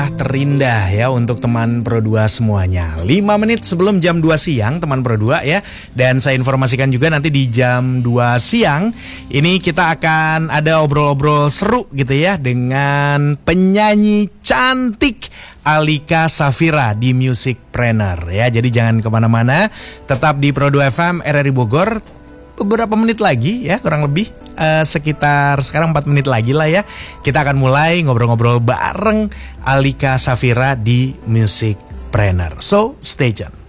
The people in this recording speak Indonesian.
terindah ya untuk teman Pro 2 semuanya. 5 menit sebelum jam 2 siang teman Pro 2 ya. Dan saya informasikan juga nanti di jam 2 siang ini kita akan ada obrol-obrol seru gitu ya dengan penyanyi cantik Alika Safira di Musicpreneur ya. Jadi jangan kemana-mana, tetap di Pro 2 FM RRI Bogor. Beberapa menit lagi ya, kurang lebih sekitar sekarang 4 menit lagi lah ya. Kita akan mulai ngobrol-ngobrol bareng Alika Safira di Musicpreneur. So, stay tuned.